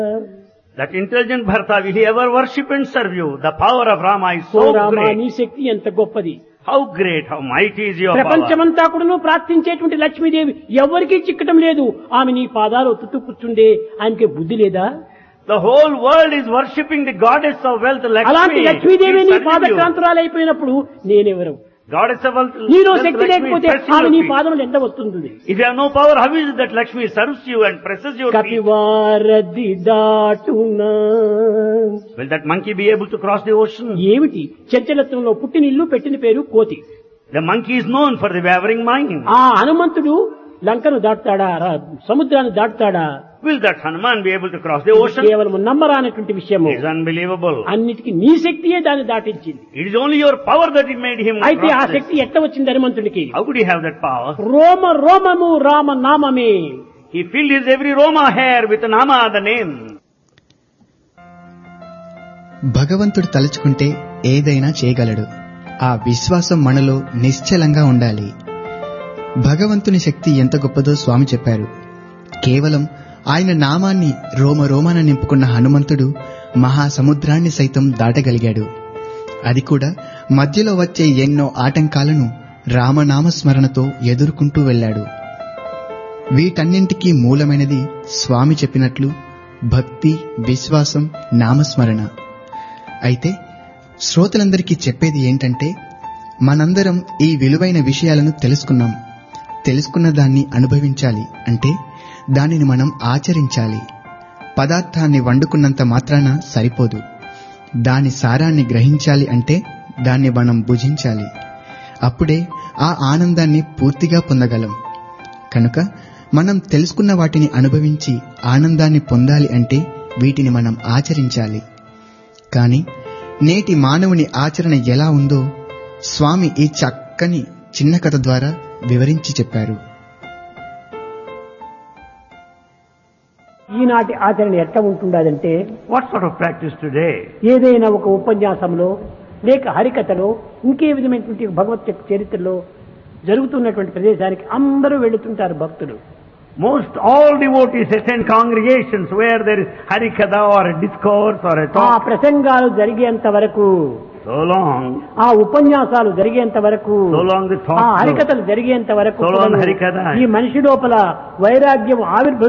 That intelligent Bharata, will he ever worship and serve you? The power of Rama is oh so Rama నీ great. శక్తి ఎంత గొప్పది. How great, how mighty is your power. ప్రపంచమంతా కూడాను ప్రార్థించేటువంటి లక్ష్మీదేవి ఎవరికీ చిక్కటం లేదు. ఆమె నీ పాదాలు ఒత్తుతూ కూర్చుండే ఆమెకి బుద్ధి లేదా? The whole world is worshipping the goddess of wealth, అలాంటి Lakshmi. లక్ష్మీదేవి నీ She is serving you. పాదక్రాంతురాలైపోయినప్పుడు నేనెవరు? Goddess of wealth, నీలో wealth, శక్తి Lakshmi, లేకపోతే pressing ఆమె your నీ feet. పాదములు ఎంత వస్తుంది? If you have no power, how is it that Lakshmi serves you and presses your feet? కపివారది దాటునా. Will that monkey be able to cross the ocean? ఏమిటి చంచలత్వంలో పుట్టిన ఇల్లు పెట్టిన పేరు కోతి. The monkey is known for the wavering mind. ఆ హనుమంతుడు లంకను దాటుతాడా? సముద్రాన్ని దాటుతాడా? Will that Hanuman be able to cross the ocean? కేవలం నమ్మరానటువంటి విషయము. It is unbelievable. అన్నిటికీ నీ శక్తియే దాన్ని దాటించింది. It is only your power that it made him అయితే ఆ cross this. శక్తి ఎట్ట వచ్చింది హనుమంతుడికి? How could he have that power? రోమ రోమము రామ నామమే. He filled his every Roma hair with Nama, the name. భగవంతుడు తలుచుకుంటే ఏదైనా చేయగలడు. ఆ విశ్వాసం మనలో నిశ్చలంగా ఉండాలి. భగవంతుని శక్తి ఎంత గొప్పదో స్వామి చెప్పారు. కేవలం ఆయన నామాన్ని రోమరోమాన నింపుకున్న హనుమంతుడు మహాసముద్రాన్ని సైతం దాటగలిగాడు. అది కూడా మధ్యలో వచ్చే ఎన్నో ఆటంకాలను రామనామస్మరణతో ఎదుర్కొంటూ వెళ్ళాడు. వీటన్నింటికీ మూలమైనది స్వామి చెప్పినట్లు భక్తి, విశ్వాసం, నామస్మరణ. అయితే శ్రోతలందరికీ చెప్పేది ఏంటంటే, మనందరం ఈ విలువైన విషయాలను తెలుసుకున్నాం. తెలుసుకున్న దాన్ని అనుభవించాలి అంటే దానిని మనం ఆచరించాలి. పదార్థాన్ని వండుకున్నంత మాత్రాన సరిపోదు. దాని సారాన్ని గ్రహించాలి అంటే దాన్ని మనం భుజించాలి. అప్పుడే ఆ ఆనందాన్ని పూర్తిగా పొందగలం. కనుక మనం తెలుసుకున్న వాటిని అనుభవించి ఆనందాన్ని పొందాలి అంటే వీటిని మనం ఆచరించాలి. కానీ నేటి మానవుని ఆచరణ ఎలా ఉందో స్వామి ఈ చక్కని చిన్న కథ ద్వారా వివరించి చెప్పారు. ఈనాటి ఆచరణ ఎట్లా ఉంటుండదంటే, What sort of practice today? ఏదైనా ఒక ఉపన్యాసంలో లేక హరికథలో ఇంకే విధమైనటువంటి భగవత్ చరిత్రలో జరుగుతున్నటువంటి ప్రదేశానికి అందరూ వెళుతుంటారు భక్తులు. Most all devotees attend congregations where there is harikatha or a discourse or a ఆ talk. ప్రసంగాలు జరిగేంత వరకు, So long, ఆ ఉపన్యాసాలు జరిగేంత వరకు, so long the ఆ talk flows. హరికథలు జరిగేంత వరకు So long కూడాను హరికథ. ఈ మనిషి లోపల వైరాగ్యం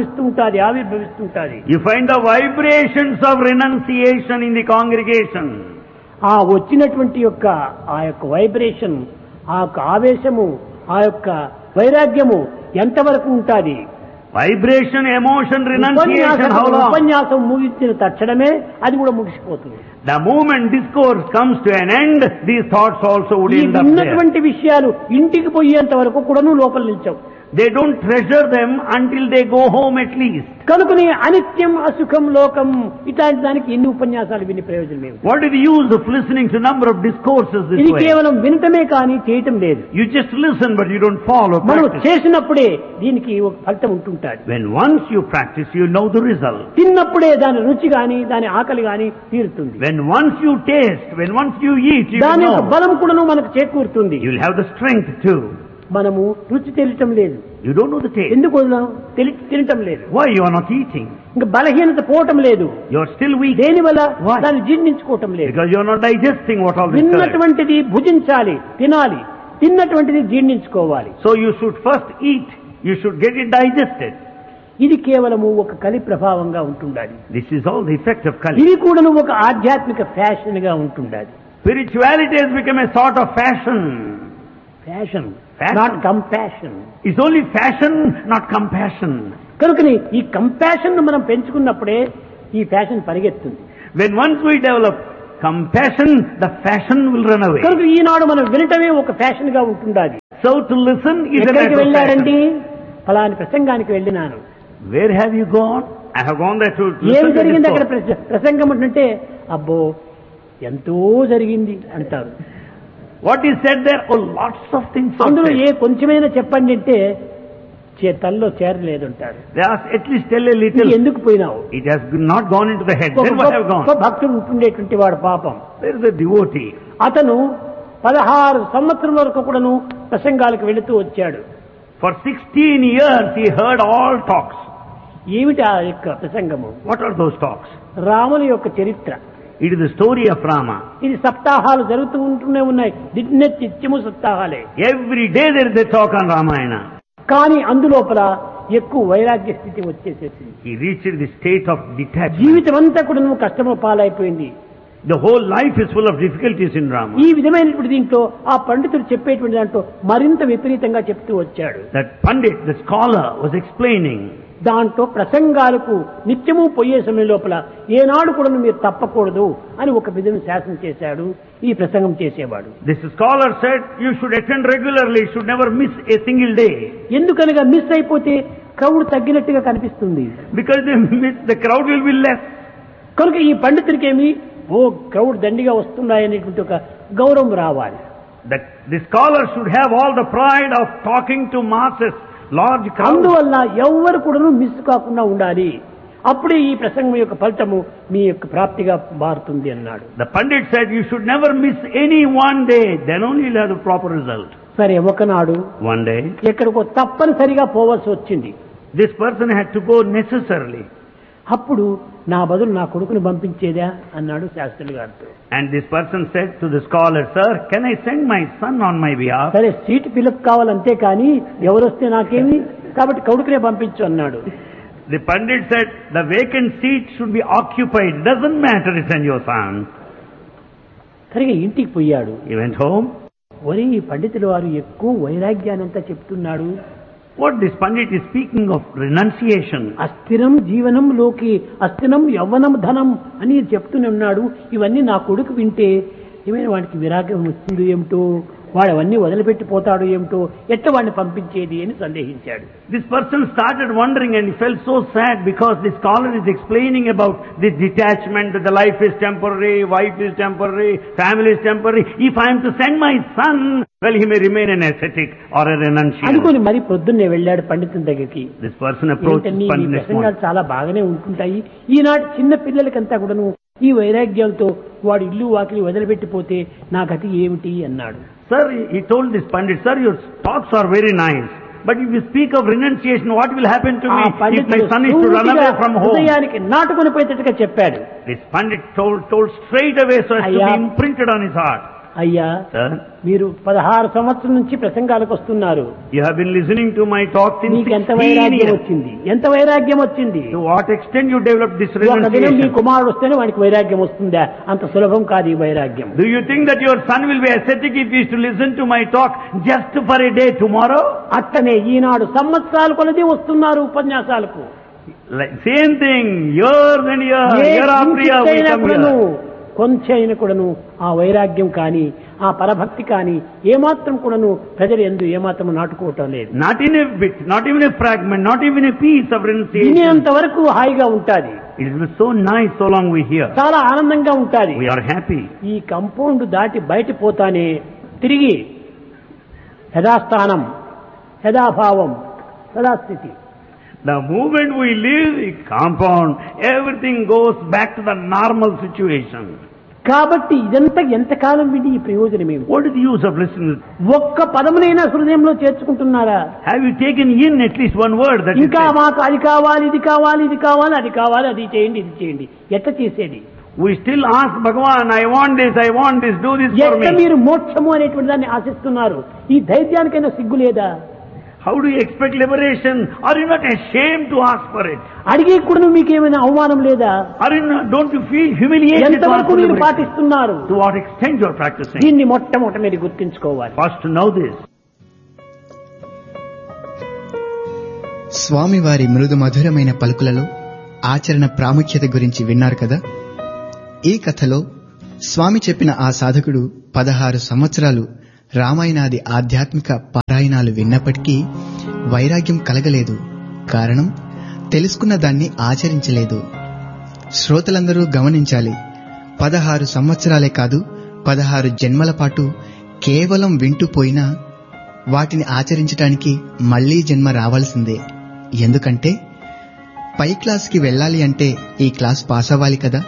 ఆవిర్భవిస్తుంటాది. You find the vibrations of renunciation in the congregation. ఆ వచ్చినటువంటి యొక్క ఆ యొక్క వైబ్రేషన్, ఆ యొక్క ఆవేశము, ఆ యొక్క వైరాగ్యము ఎంతవరకు ఉంటుంది? Vibration, emotion, renunciation, how long? ఉపన్యాసం ముగించిన తక్షణమే అది కూడా ముగిసిపోతుంది. The moment discourse comes to an end, these thoughts also would ఈ end up there. ఉన్నటువంటి విషయాలు ఇంటికి పోయేంత వరకు కూడాను లోపల నిల్చవు. They don't treasure them until they go home at least. కనుకనే అనిత్యం అసుఖం లోకం ఇట్లాంటి దానికి ఎన్ని ఉపన్యాసాలు విని ప్రయోజనం ఏమిటి? What is the use of listening to number of discourses this ఇది way? కేవలం వినటమే కానీ చేయటం లేదు. You just listen but you don't follow, మనం practice. చేసినప్పుడే దీనికి ఒక ఫలితం ఉంటుంటాది. When once you practice, you know the result. తిన్నప్పుడే దాని రుచి గాని దాని ఆకలి గాని తీరుతుంది. When once you taste, when once you eat, you దాని యొక్క know. బలం కూడాను మనకు చేకూరుతుంది. You will have the strength too. మనము రుచి తెలియటం లేదు. You don't know the taste. ఎందుకు వదలం? తినటం లేదు. Why you are not eating? ఇంకా బలహీనత పోవటం లేదు. You are still weak. దేని వల్ల? Why? దాన్ని జీర్ణించుకోవటం లేదు. Because you are not digesting what all this is. తిన్నటువంటిది భుజించాలి, తినాలి. తిన్నటువంటిది జీర్ణించుకోవాలి. So you should first eat. You should get it digested. ఇది కేవలము ఒక కలి ప్రభావంగా ఉంటుండాలి. This is all the effect of Kali. ఇది కూడాను ఒక ఆధ్యాత్మిక ఫ్యాషన్ గా ఉంటుండాలి. Spirituality has become a sort of fashion. Fashion, Fashion. Not compassion. It's only fashion, not compassion. కనుకని ఈ కంపాషన్ ను మనం పెంచుకున్నప్పుడే ఈ fashion పరిగెత్తుంది. When once we develop compassion, the fashion will run away. కనుక ఈనాడు మనం వినటమే ఒక ఫ్యాషన్ గా ఉంటుండాలి. So to listen is a ఎక్కడికి matter of వెళ్ళారండి? fashion. ఫలాని ప్రసంగానికి వెళ్ళినాను. Where have you gone? I have gone there to ఏం listen to జరిగింది అక్కడ? discourse. ప్రసంగం అంటే అబ్బో ఎంతో జరిగింది అంటారు. What is said there? Oh, lots of things are అందులో said. ఏ కొంచెమైనా చెప్పండి అంటే తల్లో చేరలేదంటారు. They ask, at least tell a little. ఎందుకు పోయినావు? It has not gone into the head. ఒక Then what have గొప్ప gone? భక్తుడు ఉంటుండేటువంటి వాడు పాపం. There is a devotee. అతను 16 సంవత్సరం వరకు కూడాను ప్రసంగాలకు వెళుతూ వచ్చాడు. For 16 years he heard all talks. ఏమిటి ఆ యొక్క ప్రసంగము? What are those talks? రాముని యొక్క చరిత్ర. It is the story of Rama. ఇది సప్తాహాలు జరుగుతూ ఉంటూనే ఉన్నాయి. నిత్యము సప్తాహాలే. Every day there is a talk on Ramayana. కానీ అందులోపల ఎక్కువ వైరాగ్య స్థితి వచ్చేసేసి He reached the state of detachment. జీవితం అంతా కూడా నువ్వు కష్టము పాలైపోయింది. The whole life is full of difficulties in Rama. ఈ విధమైనటువంటి దీంట్లో ఆ పండితుడు చెప్పేటువంటి దాంట్లో మరింత విపరీతంగా చెప్తూ వచ్చాడు. That Pandit, the scholar, was explaining. దాంట్లో ప్రసంగాలకు నిత్యము పోయే సమయం లోపల ఏనాడు కూడా మీరు తప్పకూడదు అని ఒక విధంగా శాసన చేశాడు ఈ ప్రసంగం చేసేవాడు. This scholar said you should attend regularly, should never miss a single day. ఎందుకనగా మిస్ అయిపోతే క్రౌడ్ తగ్గినట్టుగా కనిపిస్తుంది. Because they miss, the crowd will be less. కనుక ఈ పండితుడికేమి క్రౌడ్ దండిగా వస్తున్నాయనేటువంటి ఒక గౌరవం రావాలి. The scholar should have all the pride of talking to masses, large crowds. అందువల్ల ఎవరు కూడా మిస్ కాకుండా ఉండాలి. అప్పుడే ఈ ప్రసంగం యొక్క ఫలితము మీ యొక్క ప్రాప్తిగా మారుతుంది అన్నాడు. The Pandit said you should never miss any one day, then only you'll have the proper result. సరే, ఒకనాడు One day, ఎక్కడికో తప్పనిసరిగా పోవాల్సి వచ్చింది. this person had to go necessarily. అప్పుడు నా బదులు నా కొడుకుని పంపించేదా అన్నాడు శాస్త్రులు గారితో. And this person said to the scholar, sir, can I send my son on my behalf? సరే, సీటు ఫిలప్ కావాలంతే కానీ ఎవరొస్తే నాకేమి, కాబట్టి కొడుకునే పంపించు అన్నాడు. The Pandit said the vacant seat should be occupied. Doesn't matter, send your son. సరిగా ఇంటికి పోయాడు. He went home. ఒరే, ఈ పండితుల వారు ఎక్కువ వైరాగ్యానంతా చెప్తున్నాడు. What this Pandit is speaking of renunciation. అస్థిరం జీవనంలోకి అస్థిరం యవ్వనం ధనం అని చెప్తూనే ఉన్నాడు. ఇవన్నీ నా కొడుకు వింటే ఏమైనా వాడికి విరాగం వస్తుంది ఏమిటో, వాడు అవన్నీ వదిలిపెట్టిపోతాడు ఏమిటో, ఎట్ట వాడిని పంపించేది అని సందేహించాడు. This person started wondering and he felt so sad because the scholar is explaining about this detachment, that the life is temporary, wife is temporary, family is temporary. If I am to send my son, well, he may remain an ascetic or a renunciant. అనుకుని మరి పొద్దున్నే వెళ్ళాడు పండితుని దగ్గరికి. This person approached ఏంటని, Pandit ఈ next ప్రసంగాలు morning. చాలా బాగానే ఉంటుంటాయి. ఈనాటి చిన్న పిల్లలకంతా కూడాను ఈ వైరాగ్యంతో వాడు ఇల్లు వాకిలి వదిలిపెట్టిపోతే నా గతి ఏమిటి అన్నాడు. Sir, he told this Pandit, sir, your talks are very nice. But if you speak of renunciation, what will happen to me if my son is to run away from home? హృదయానికి నాటుకొని పోయేటట్టుగా చెప్పాడు. This Pandit told straight away so as to be imprinted on his heart. అయ్యా, Sir, మీరు 16 సంవత్సరం నుంచి ప్రసంగాలకు వస్తున్నారు. you have been listening to my talk since మీకు ఎంత 16 వైరాగ్యం years. వచ్చింది, ఎంత వైరాగ్యం వచ్చింది. To what extent you developed this ఒక దినం మీ renunciation? కుమారుడు వస్తేనే వాడికి వైరాగ్యం వస్తుందా? అంత సులభం కాదు ఈ వైరాగ్యం. Do you think that your son will be ascetic if he is to listen to my talk just for a day tomorrow? అట్టనే ఈనాడు సంవత్సరాలు కొలది వస్తున్నారు ఉపన్యాసాలకు. Like, same thing, years and years, year after year we come here. కొంచెం కూడాను ఆ వైరాగ్యం కానీ ఆ పరభక్తి కానీ ఏమాత్రం కూడాను ప్రజలు ఎందు ఏమాత్రం నాటుకోవటం లేదు. Not in a bit, not even a fragment, not even a piece of renunciation. వినేంత వరకు హాయిగా ఉంటాది. It is so nice so long we hear. చాలా ఆనందంగా ఉంటాది. We are happy. ఈ కంపౌండ్ దాటి బయట పోతానే తిరిగి యథాస్థానం, యథాభావం, యథాస్థితి. The moment we leave the compound, everything goes back to the normal situation. కాబట్టి ఇదంతా ఎంతకాలం విని ఈ ప్రయోజనం ఏమి? What is the use of listening? ఒక్క పదమునైనా హృదయంలో చేర్చుకుంటున్నారా? Have you taken in at least one word that is ఇంకా said? మాకు అది కావాలి, ఇది కావాలి, ఇది కావాలి, అది కావాలి, అది చేయండి, ఇది చేయండి. ఎట్ట చేసేది? We still ask Bhagavan, I want this, do this for ఎట్ట me. మీరు మోక్షము అనేటువంటి దాన్ని ఆశిస్తున్నారు? ఈ ధైర్యానికైనా సిగ్గు లేదా? How do you expect liberation? Are you not ashamed to ask for it? అడిగే కూడా మీకేమైనా అవమానం లేదా? Don't you feel humiliated to ask ఎంతవరకు for మీరు liberation? పాటిస్తున్నారు? To what extent you are practicing? దీన్ని మొట్టమొదట మీరు గుర్తించుకోవాలి. First to know this. స్వామివారి మృదు మధురమైన పలుకులలో ఆచరణ ప్రాముఖ్యత గురించి విన్నారు కదా. ఈ కథలో స్వామి చెప్పిన ఆ సాధకుడు 16 సంవత్సరాలు రామాయణాది ఆధ్యాత్మిక పారాయణాలు విన్నప్పటికీ వైరాగ్యం కలగలేదు. కారణం తెలుసుకున్న దాన్ని ఆచరించలేదు. శ్రోతలందరూ గమనించాలి. 16 సంవత్సరాలే కాదు, 16 జన్మల పాటు కేవలం వింటూ పోయినా వాటిని ఆచరించటానికి మళ్లీ జన్మ రావాల్సిందే. ఎందుకంటే పై క్లాస్కి వెళ్ళాలి అంటే ఈ క్లాస్ పాస్ అవ్వాలి కదా.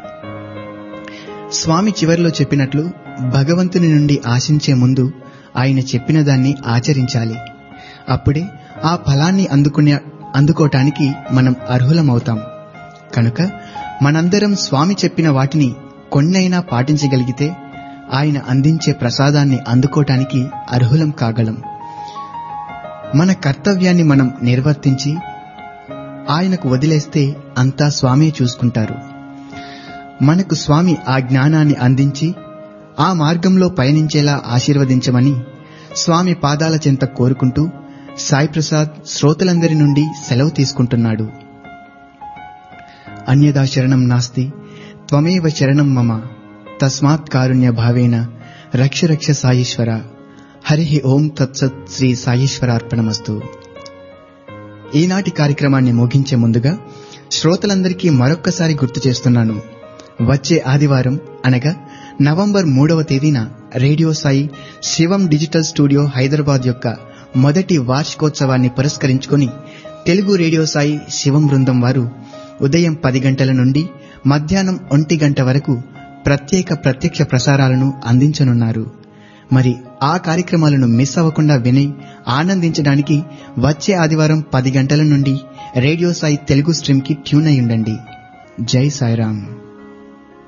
స్వామి చివరిలో చెప్పినట్లు భగవంతుని నుండి ఆశించే ముందు ఆయన చెప్పిన దాన్ని ఆచరించాలి. అప్పుడే ఆ ఫలాన్ని అందుకునే అందుకోటానికి మనం అర్హులమవుతాం. కనుక మనందరం స్వామి చెప్పిన వాటిని కొన్నైనా పాటించగలిగితే ఆయన అందించే ప్రసాదాన్ని అందుకోటానికి అర్హులం కాగలం. మన కర్తవ్యాన్ని మనం నిర్వర్తించి ఆయనకు వదిలేస్తే అంతా స్వామి చూసుకుంటారు. మనకు స్వామి ఆ జ్ఞానాన్ని అందించి ఆ మార్గంలో పయనించేలా ఆశీర్వదించమని స్వామి పాదాల చెంత కోరుకుంటూ సాయి ప్రసాద్ శ్రోతలందరి నుండి సెలవు తీసుకుంటున్నాడు. అన్యదా శరణం నాస్తి త్వమేవ శరణం మమ తస్మాత్ కారుణ్య భావేన రక్ష రక్ష సాయీశ్వర. హరి ఓం తత్సత్. శ్రీ సాయీశ్వరార్పణమస్తు. ఈనాటి కార్యక్రమాన్ని ముగించే ముందుగా శ్రోతలందరికీ మరొక్కసారి గుర్తు చేస్తున్నాను. వచ్చే ఆదివారం అనగా నవంబర్ 3వ తేదీన రేడియో సాయి శివం డిజిటల్ స్టూడియో హైదరాబాద్ యొక్క మొదటి వార్షికోత్సవాన్ని పురస్కరించుకుని తెలుగు రేడియో సాయి శివం బృందం వారు ఉదయం 10 గంటల నుండి మధ్యాహ్నం 1 గంట వరకు ప్రత్యక్ష ప్రసారాలను అందించనున్నారు. మరి ఆ కార్యక్రమాలను మిస్ అవ్వకుండా విని ఆనందించడానికి వచ్చే ఆదివారం 10 గంటల నుండి రేడియో సాయి తెలుగు స్ట్రీమ్ కి ట్యూన్ అయి ఉండండి. జై సాయిరాం.